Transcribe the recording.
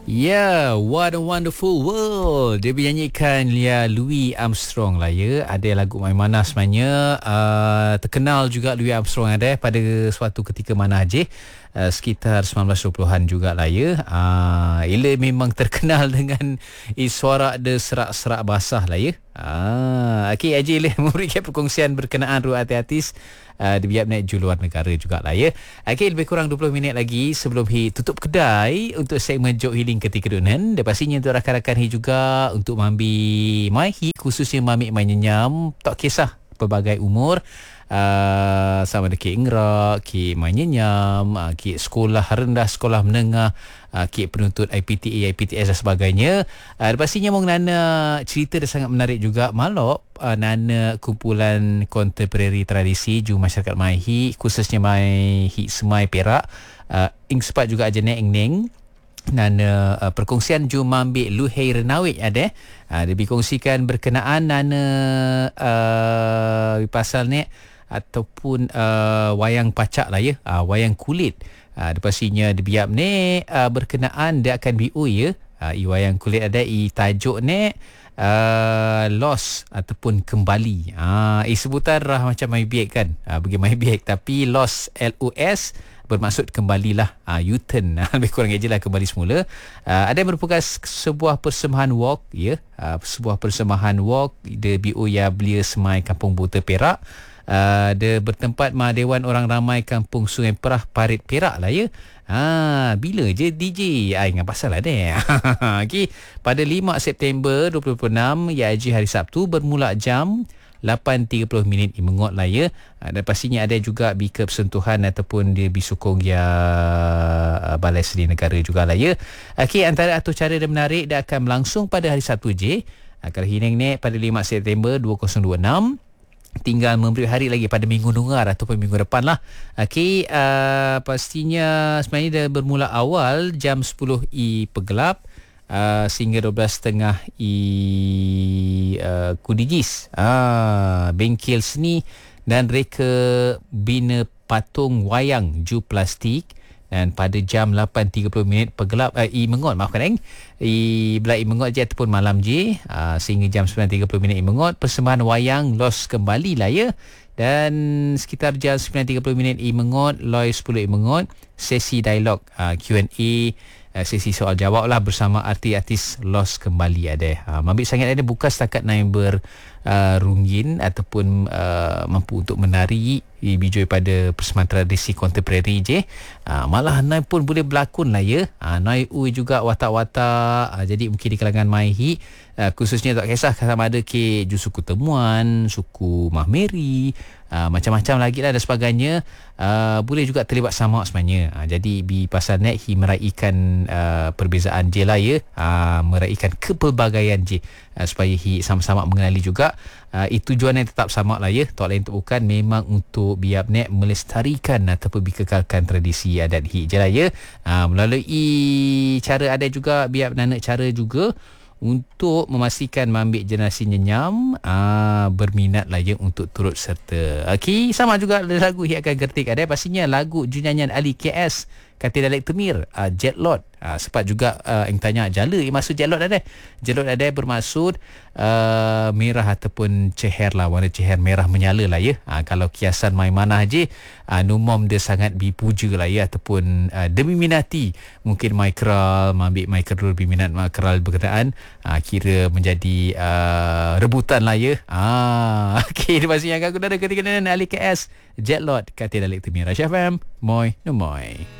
Yeah, what a wonderful world. Dia bernyanyikan Louis Armstrong lah ya. Ada lagu Main Mana sebenarnya. Terkenal juga Louis Armstrong ada pada suatu ketika mana aja. Sekitar 1920-an jugalah ya. Ia memang terkenal dengan suara dia serak-serak basah lah ya. Okey, Haji Ilih memberikan perkongsian berkenaan ruang artis di biar naik ju luar negara jugalah ya. Okey, lebih kurang 20 minit lagi sebelum tutup kedai untuk segmen Joke Healing ketika dunan. Dan pastinya untuk rakan-rakan juga untuk mambi mai khususnya mami mai nyenyam, tak kisah pelbagai umur. Sama ada Kek Ingrak, Kek Manyenyam, Kek sekolah rendah, sekolah menengah, Kek penuntut IPTA, IPTS dan sebagainya. Pastinya mau nana cerita dia sangat menarik juga. Malop nana kumpulan kontemporari tradisi ju masyarakat Maihi, khususnya Maihi Semai Perak, Sepat juga Ajane Engneng. Nana perkongsian ju mambil Luhei Renawik ada. Dia berkongsikan berkenaan nana pasal ni ataupun wayang pacak lah ya, wayang kulit. Pastinya di biap ni berkenaan dia akan BO ya. Wayang kulit ada tajuk ni lost ataupun kembali. Sebutan rah macam my biak kan. Bagi my biak tapi lost LOS bermaksud kembalilah, U-turn, lebih kurang je lah kembali semula. Ada yang merupakan sebuah persembahan walk ya, sebuah persembahan walk dia BO ya belia Semai Kampung Buta Perak. Dia bertempat Dewan Orang Ramai Kampung Sungai Perah Parit Perak lah ya. Bila je DJ ingat pasal lah deh. Okay. Pada 5 September 2026 iaitu hari Sabtu bermula jam 8.30 mengot lah ya. Dan pastinya ada juga bika persentuhan ataupun dia bisukong ya Balai Seni Negara jugalah ya. Okey, antara atur cara dia menarik dia akan berlangsung pada hari Sabtu je. Kalau hineng ni pada 5 September 2026, tinggal memberi hari lagi pada minggu dengar ataupun minggu depan lah. Okey, pastinya sebenarnya dia bermula awal jam 10 Pegelap sehingga 12.30 Kudigis. Bengkel seni dan reka bina patung wayang ju plastik. Dan pada jam 8.30 Pegelap mengot, maafkan belai mengot je ataupun malam je, sehingga jam 9.30 mengot persembahan wayang los kembali lah ya. Dan sekitar jam 9.30 mengot loy 10 mengot sesi dialog, Q&A, sesi soal jawab lah bersama artis los kembali ada. Mabik sangat ada bukan setakat naik runggin ataupun mampu untuk menari bijoi pada persembahan tradisi kontemporari je. Malah Nai pun boleh berlakon lah ya. Nai Ui juga watak-watak. Jadi mungkin di kalangan Maihi, khususnya tak kisah sama ada ke suku Temuan, suku Mahmeri, macam-macam lagi lah dan sebagainya. Boleh juga terlibat sama sebenarnya. Jadi di pasal net meraikan perbezaan je lah ya. Meraikan kepelbagaian je, supaya sama-sama mengenali juga. Itu tujuan yang tetap sama lah ya. Tak lain tak bukan memang untuk biar net melestarikan ataupun dikekalkan tradisi adat je lah ya. Melalui cara ada juga biar nana cara juga untuk memastikan mambik generasi nyenyam berminat lah ya untuk turut serta. Okey, sama juga lagu yang akan gertik ada pastinya lagu nyanyian Ali KS kata dialek Temir, Jetlot. Sempat juga yang tanya jala maksud Jetlot ada. Jetlot ada bermaksud merah ataupun ceher lah, warna ceher merah menyala lah ya. Kalau kiasan main mana je, numom dia sangat dipuja lah ya, ataupun demi minati mungkin Michael ambil Michael lebih minat Michael berkenaan, kira menjadi rebutan lah ya. Okey, terima kasih yang aku dah ketika Ali KS Jetlot kata dialek Temir. Syafam Moy Numoy.